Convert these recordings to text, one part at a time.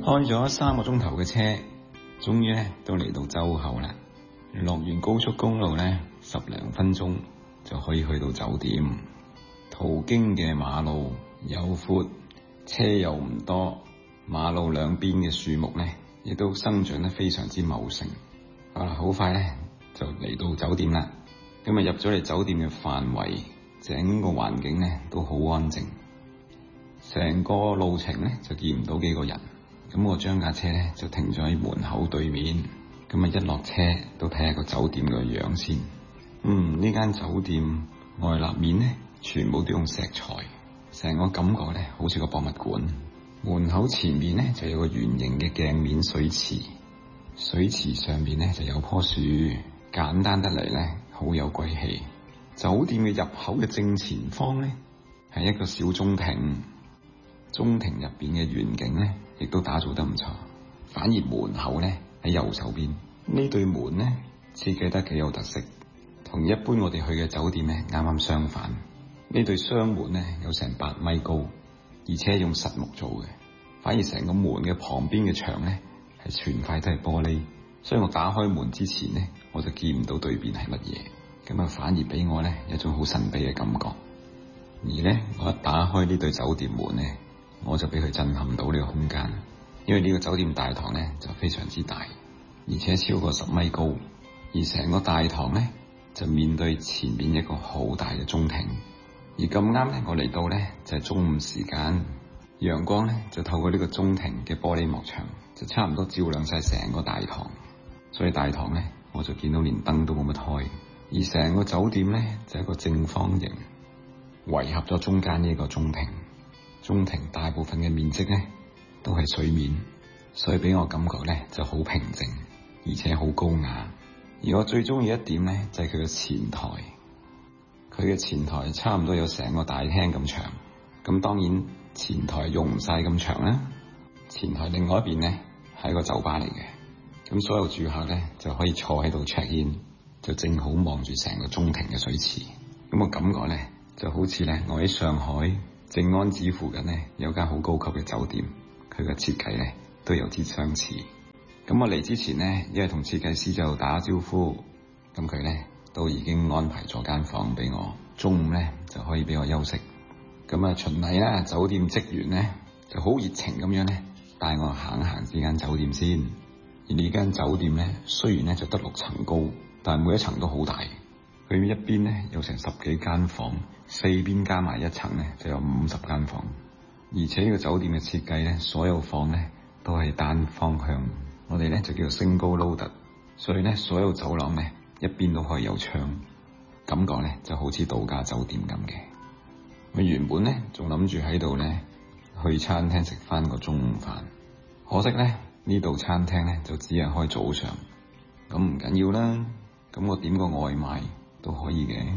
開咗3個鐘頭嘅車，終於咧都嚟到洲口啦。落完高速公路咧，10零分鐘就可以去到酒店。途經嘅馬路又闊，車又唔多，馬路兩邊嘅樹木咧亦都生長得非常之茂盛。好快咧就嚟到酒店啦。今日入咗嚟酒店嘅範圍，整個環境咧都好安靜，成個路程咧就見唔到幾個人。咁我將架車咧就停咗喺門口對面。咁一落車都睇下個酒店個樣先。呢間酒店外立面咧全部都用石材，成個感覺咧好似個博物館。門口前面咧就有個圓形嘅鏡面水池，水池上面咧就有棵樹，簡單得嚟咧好有貴氣。酒店嘅入口嘅正前方咧係一個小中庭，中庭入邊嘅園景咧亦都打造得唔錯。反而門口咧喺右手邊，呢對門咧設計得幾有特色，同一般我哋去嘅酒店咧啱啱相反。呢對雙門咧有成8米高，而且用實木做嘅。反而成個門嘅旁邊嘅牆咧係全塊都係玻璃，所以我打開門之前咧我就見唔到對面係乜嘢，咁啊反而俾我咧一種好神秘嘅感覺。而咧我一打開呢對酒店門咧，我就俾佢震撼到呢個空間。因為呢個酒店大堂咧就非常之大，而且超過10米高，而成個大堂咧就面對前面一個好大嘅中庭。而咁啱咧我嚟到咧就係中午時間，陽光咧就透過呢個中庭嘅玻璃幕牆就差唔多照亮晒成個大堂，所以大堂咧我就見到連燈都冇乜開。而成個酒店咧就係一個正方形，圍合咗中間呢一個中庭。中庭大部分嘅面積咧都係水面，所以俾我感覺咧就好平靜，而且好高雅。而我最中意一點咧就係佢嘅前台，佢嘅前台差唔多有成個大廳咁長。咁當然前台用唔晒咁長啦。前台另外一邊咧係一個酒吧嚟嘅，咁所有住客咧就可以坐喺度 check in， 就正好望住成個中庭嘅水池。咁我感覺咧就好似咧我喺上海靜安寺附近咧有間好高級嘅酒店，佢嘅設計咧都有啲相似。咁我嚟之前咧，因為同設計師就打招呼，咁佢咧都已經安排咗間房俾我，中午咧就可以俾我休息。咁啊循例啦，酒店職員咧就好熱情咁樣咧帶我行呢間酒店先。而呢間酒店咧雖然咧就得6層高，但係每一層都好大。佢一邊咧有成10幾間房，4邊加埋一層咧就有50間房。而且呢個酒店嘅設計咧，所有房咧都係單方向，我哋咧就叫做 single loaded， 所以咧所有走廊咧一邊都可以有窗，感覺咧就好似度假酒店咁嘅。我原本咧仲諗住喺度咧去餐廳食翻個中午飯，可惜咧呢度餐廳咧就只係開早上，咁唔緊要啦，咁我點個外賣都可以嘅。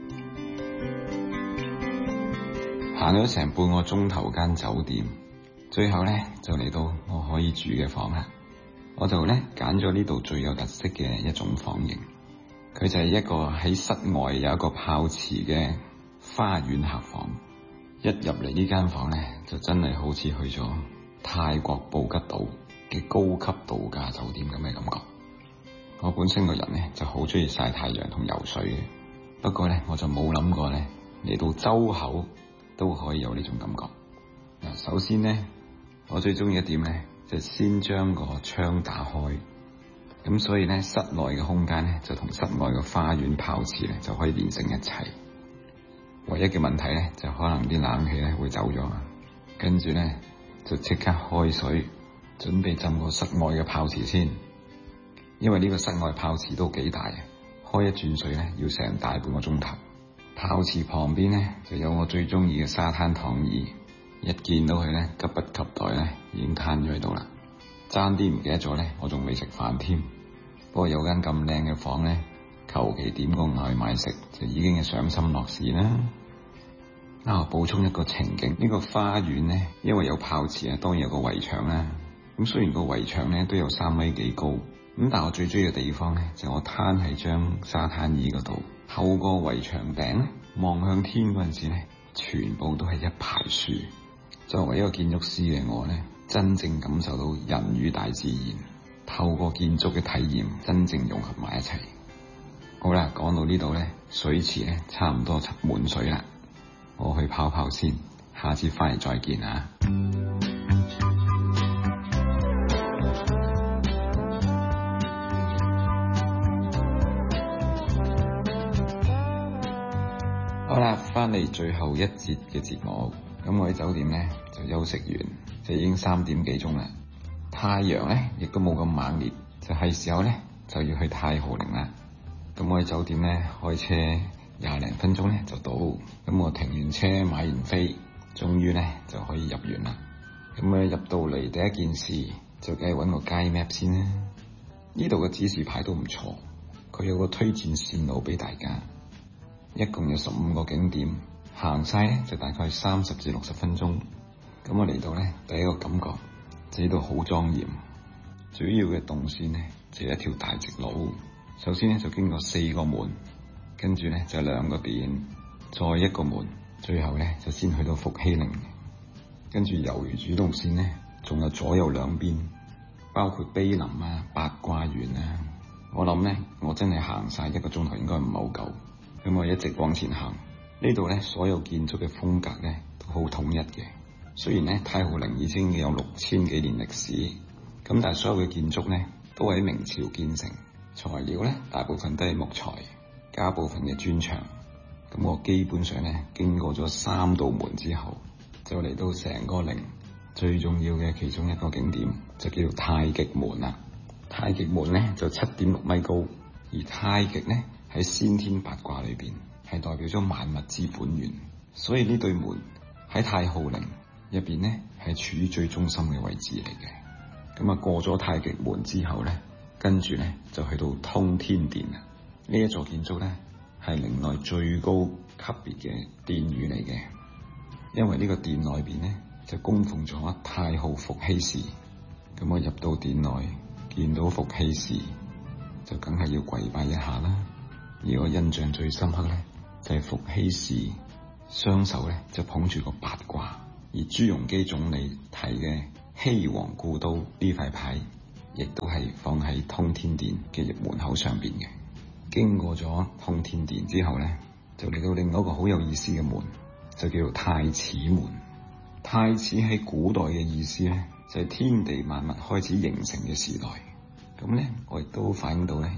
行咗成半個鐘頭間酒店，最後咧就嚟到我可以住嘅房啦。我就咧揀咗呢度最有特色嘅一種房型，佢就係一個喺室外有一個泡池嘅花園客房。一入嚟呢間房咧，就真係好似去咗泰國布吉島嘅高級度假酒店咁嘅感覺。我本身個人咧就好中意曬太陽同游水嘅，不過咧我就冇諗過咧嚟到洲口都可以有呢種感覺。嗱，首先咧，我最中意一點咧，就先將個窗打開，咁所以咧室內嘅空間咧就同室外嘅花園泡池咧就可以連成一齊。唯一嘅問題咧就可能啲冷氣咧會走咗，跟住咧就即刻開水，準備浸個室外嘅泡池先。因為呢個室外泡池都幾大，開一轉水咧要成大半個鐘頭。泡池旁邊咧就有我最中意嘅沙灘躺椅，一見到佢咧急不及待咧已經攤咗喺度啦，爭啲唔記得咗咧我仲未食飯添。不過有間咁靚嘅房咧，求其點個外賣食就已經係賞心樂事啦。我補充一個情景，呢個花園咧因為有泡池啊，當然有個圍牆啦。咁雖然個圍牆咧都有3米幾高，咁但係我最中意嘅地方咧就我攤喺張沙灘椅嗰度，透過圍牆頂咧望向天嗰陣時咧，全部都係一排樹。作為一個建築師嘅我咧， 真正感受到人與大自然透過建築嘅體驗真正融合埋一齊。好啦，講到呢度呢，水池呢差唔多滿水啦，我去泡泡先，下次翻嚟再見啊！好啦，翻嚟最後一節嘅節目，咁我喺酒店呢就休息完，就已經3點幾鐘啦。太陽呢亦都冇咁猛烈，就係時候呢就要去太浩陵啦。咁我喺酒店呢開車20零分鐘呢就到，咁我停完車買完飛，終於呢就可以入園啦。咁入到嚟第一件事就梗係揾個街 map 先啦。呢度嘅指示牌都唔錯，佢有個推薦線路俾大家。一共有15個景點，行晒咧就大概30至60分鐘。咁我嚟到咧，第一個感覺就呢度好莊嚴。主要嘅動線咧就一條大直路，首先咧就經過4個門，跟住咧就2個殿，再1個門，最後咧就先去到伏羲陵。跟住由於主動線咧，仲有左右兩邊，包括碑林啊、八卦園啊。我諗咧，我真係行晒1個鐘頭應該唔係好夠。咁我一直往前行，呢度咧所有建築嘅風格咧都好統一嘅。雖然咧太浩陵已經有6000幾年歷史，咁但係所有嘅建築咧都喺明朝建成，材料咧大部分都係木材，加部分嘅磚牆。咁我基本上咧經過咗3道門之後，就嚟到成個陵最重要嘅其中一個景點，就叫太極門啦。太極門咧就7.6米高，而太極咧喺先天八卦裏邊係代表咗萬物之本源，所以呢對門喺太浩陵入邊咧係處於最中心嘅位置嚟嘅。咁過咗太極門之後咧，跟住咧就去到通天殿啦。呢一座建築咧係陵內最高級別嘅殿宇嚟嘅，因為呢個殿內邊咧就供奉咗太昊伏羲氏。咁我入到殿內見到伏羲氏，就梗係要跪拜一下啦。而我印象最深刻咧，就係伏羲氏雙手咧就捧住個八卦，而朱鎔基總理提嘅羲王故都呢塊牌，亦都係放喺通天殿嘅入門口上邊嘅。經過咗通天殿之後咧，就嚟到另外一個好有意思嘅門，就叫做太始門。太始喺古代嘅意思咧，就係天地萬物開始形成嘅時代。咁咧，我亦都反映到咧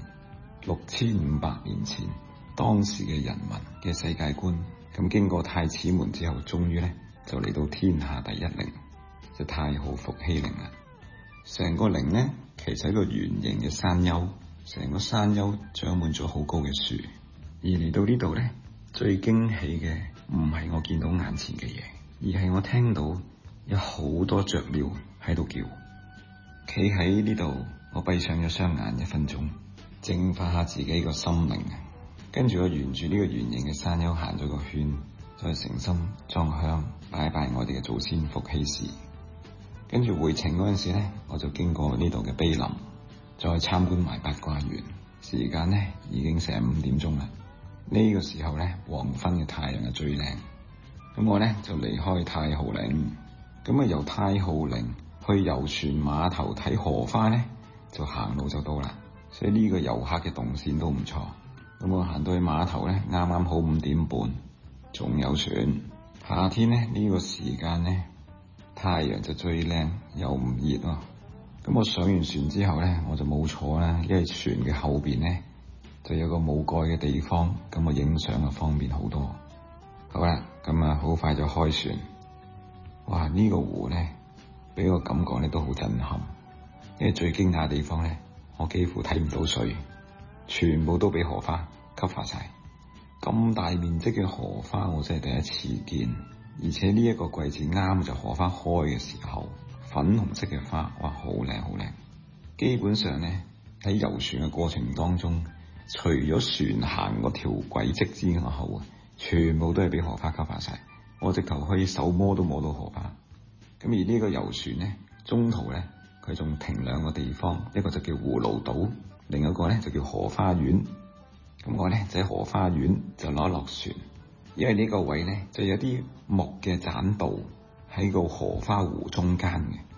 6500年前當時嘅人民嘅世界觀。咁經過太始門之後，終於咧就嚟到天下第一陵，就太昊伏羲陵啦。成個陵咧其實係一個圓形嘅山丘，成個山丘長滿咗好高嘅樹。而嚟到呢度咧，最驚喜嘅唔係我見到眼前嘅嘢，而係我聽到有好多雀鳥喺度叫。企喺呢度，我閉上咗雙眼1分鐘，淨化下自己個心靈。跟住我沿住呢個圓形嘅山丘行咗個圈，再誠心裝香拜拜我哋嘅祖先伏羲氏。跟住回程嗰陣時咧，我就經過呢度嘅碑林，再參觀埋八卦園。時間咧已經成5點鐘啦。呢個時候咧，黃昏嘅太陽係最靚。咁我咧就離開太浩陵，咁由太浩陵去遊船碼頭睇荷花咧，就行路就到啦。所以呢個遊客嘅動線都唔錯。咁我行到去碼頭咧，啱啱好5點半，仲有船。夏天咧呢個時間咧，太陽就最靚又唔熱咯。咁我上完船之後咧，我就冇坐啦，因為船嘅後邊咧就有個冇蓋嘅地方，咁我影相就方便好多。好啦，咁好快就開船。哇！呢個湖咧俾我感覺咧都好震撼，因為最驚訝嘅地方咧，我幾乎睇唔到水，全部都俾荷花吸發晒。咁大面積嘅荷花我真係第一次見，而且呢一個季節啱就荷花開嘅時候，粉紅色嘅花，哇，好靚好靚。基本上咧喺遊船嘅過程當中，除咗船行嗰條軌跡之後，全部都係俾荷花吸發晒。我直頭可以手摸都摸到荷花。咁而呢個遊船咧，中途咧佢仲停2個地方，一個就叫葫蘆島，另一個咧就叫荷花園。咁我咧就喺荷花園就落船，因為呢個位咧就有啲木嘅棧道喺個荷花湖中間嘅。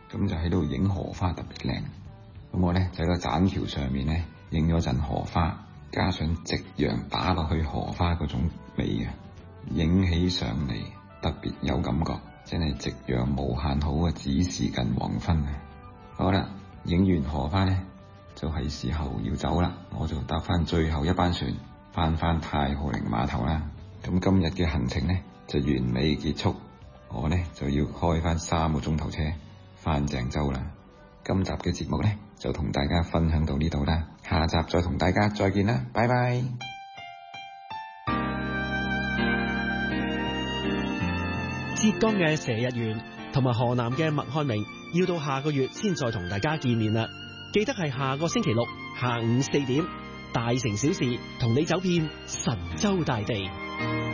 咁就喺度影荷花特別靚。咁我咧就喺個棧橋上面咧影咗陣荷花，加上夕陽打落去荷花嗰種美啊，影起上嚟特別有感覺，真係夕陽無限好啊！只是近黃昏啊！好啦，影完荷花咧就係時候要走啦，我就搭翻最後一班船翻太浩陵碼頭啦。咁今日嘅行程咧就完美結束，我咧就要開翻3個鐘頭車翻鄭州啦。今集嘅節目咧就同大家分享到呢度啦，下集再同大家再見啦，拜拜。 浙江嘅佘日元同埋河南嘅麥漢明要到下個月先再同大家見面啦，記得係下個星期六下午4點，大城小事同你走遍神州大地。